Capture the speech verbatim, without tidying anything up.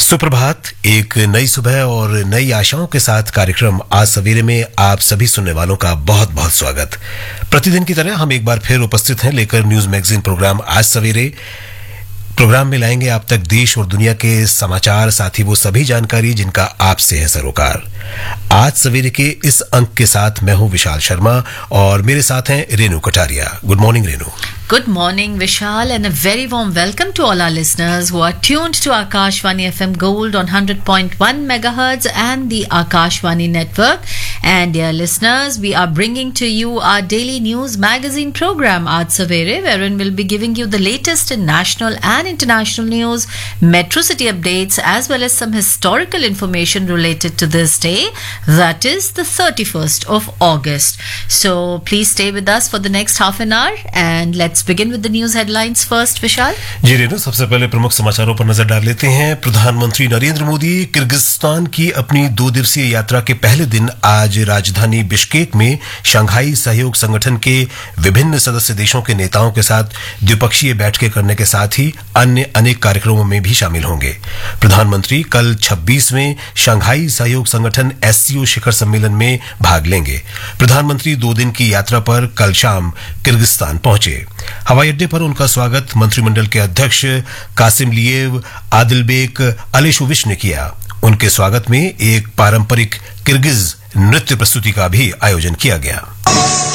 सुप्रभात। एक नई सुबह और नई आशाओं के साथ कार्यक्रम आज सवेरे में आप सभी सुनने वालों का बहुत बहुत स्वागत। प्रतिदिन की तरह हम एक बार फिर उपस्थित हैं लेकर न्यूज मैगजीन प्रोग्राम आज सवेरे। प्रोग्राम में लाएंगे आप तक देश और दुनिया के समाचार, साथ ही वो सभी जानकारी जिनका आपसे है सरोकार। आज सवेरे के इस अंक के साथ मैं हूं विशाल शर्मा और मेरे साथ हैं Renu Kataria. Good morning Renu. Good morning, Vishal, and a very warm welcome to all our listeners who are tuned to Akashvani F M Gold on one hundred point one megahertz and the Akashvani network. And dear listeners, we are bringing to you our daily news magazine program Aaj Savere, wherein we'll be giving you the latest in national and international news, metro city updates, as well as some historical information related to this day, that is the thirty-first of August. So please stay with us for the next half an hour and let's begin with the news headlines first, Vishal. जी रेनू, सबसे पहले प्रमुख समाचारों पर नजर डाल लेते हैं। प्रधानमंत्री नरेंद्र मोदी किर्गिस्तान की अपनी दो दिवसीय यात्रा के पहले दिन आज राजधानी बिश्केक में शंघाई सहयोग संगठन के विभिन्न सदस्य देशों के नेताओं के साथ द्विपक्षीय बैठकें करने के साथ ही अन्य अनेक कार्यक्रमों में भी शामिल होंगे। प्रधानमंत्री कल छब्बीसवें शंघाई सहयोग संगठन एससीओ शिखर सम्मेलन में भाग लेंगे। प्रधानमंत्री दो दिन की यात्रा पर कल शाम किर्गिस्तान पहुंचे। हवाई अड्डे पर उनका स्वागत मंत्रिमंडल के अध्यक्ष कासिमलिएव आदिलबेक अलेशोविच ने किया। उनके स्वागत में एक पारंपरिक किर्गिज नृत्य प्रस्तुति का भी आयोजन किया गया।